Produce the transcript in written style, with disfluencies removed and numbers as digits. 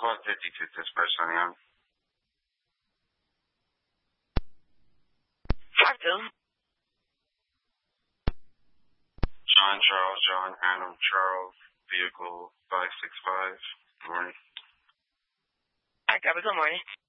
code 52 dispatch, honey. Talk to him. John, Adam, Charles, vehicle 565. Good morning. Good morning.